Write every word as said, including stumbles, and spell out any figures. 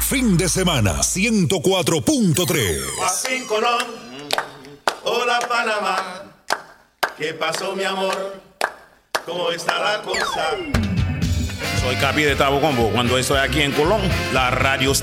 fin de semana. ciento cuatro punto tres. Joaquín Colón, hola Panamá. ¿Qué pasó, mi amor? ¿Cómo está la cosa? Soy Capi de Tabo Combo. Cuando estoy aquí en Colón, la radio